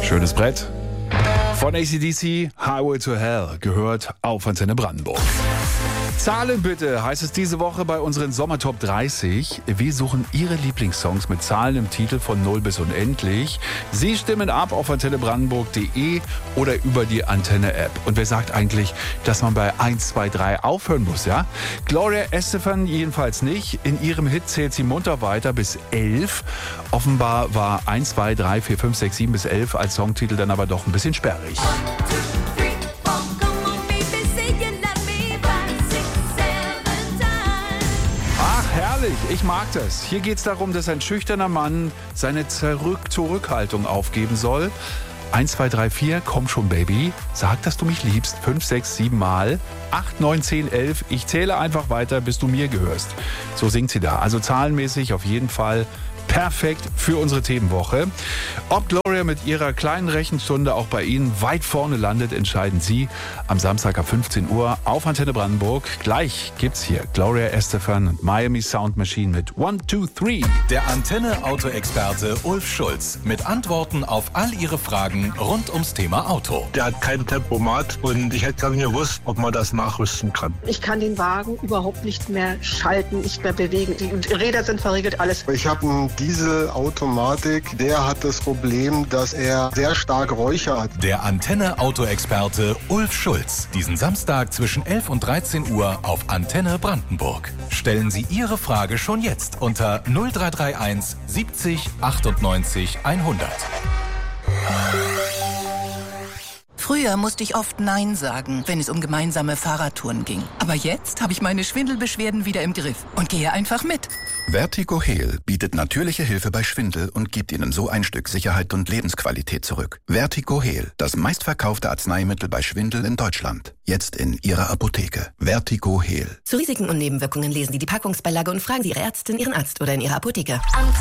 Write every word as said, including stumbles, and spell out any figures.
Schönes Brett. Von A C D C, Highway to Hell, gehört auf Antenne Brandenburg. Zahlen bitte, heißt es diese Woche bei unseren Sommertop dreißig. Wir suchen Ihre Lieblingssongs mit Zahlen im Titel von null bis unendlich. Sie stimmen ab auf antenne brandenburg punkt de oder über die Antenne-App. Und wer sagt eigentlich, dass man bei eins, zwei, drei aufhören muss, ja? Gloria Estefan jedenfalls nicht. In ihrem Hit zählt sie munter weiter bis elf. Offenbar war eins, zwei, drei, vier, fünf, sechs, sieben bis elf als Songtitel dann aber doch ein bisschen sperrig. Ich mag das. Hier geht es darum, dass ein schüchterner Mann seine Zurück- Zurückhaltung aufgeben soll. eins, zwei, drei, vier, komm schon, Baby. Sag, dass du mich liebst. fünf, sechs, sieben Mal. acht, neun, zehn, elf. Ich zähle einfach weiter, bis du mir gehörst. So singt sie da. Also zahlenmäßig auf jeden Fall perfekt für unsere Themenwoche. Ob Gloria mit ihrer kleinen Rechenstunde auch bei Ihnen weit vorne landet, entscheiden Sie am Samstag ab fünfzehn Uhr auf Antenne Brandenburg. Gleich gibt's hier Gloria Estefan und Miami Sound Machine mit one, two, three. Der Antenne-Auto-Experte Ulf Schulz mit Antworten auf all Ihre Fragen rund ums Thema Auto. Der hat kein Tempomat und ich hätte gar nicht gewusst, ob man das nachrüsten kann. Ich kann den Wagen überhaupt nicht mehr schalten, nicht mehr bewegen. Die Räder sind verriegelt, alles. Ich habe einen Dieselautomatik, der hat das Problem, dass er sehr stark Räucher hat. Der Antenne-Auto-Experte Ulf Schulz. Diesen Samstag zwischen elf und dreizehn Uhr auf Antenne Brandenburg. Stellen Sie Ihre Frage schon jetzt unter null drei drei eins siebzig achtundneunzig hundert. Früher musste ich oft Nein sagen, wenn es um gemeinsame Fahrradtouren ging. Aber jetzt habe ich meine Schwindelbeschwerden wieder im Griff und gehe einfach mit. Vertigo Heal bietet natürliche Hilfe bei Schwindel und gibt Ihnen so ein Stück Sicherheit und Lebensqualität zurück. Vertigo Heal, das meistverkaufte Arzneimittel bei Schwindel in Deutschland. Jetzt in Ihrer Apotheke. Vertigo Heal. Zu Risiken und Nebenwirkungen lesen Sie die Packungsbeilage und fragen Sie Ihre Ärztin, Ihren Arzt oder in Ihrer Apotheke.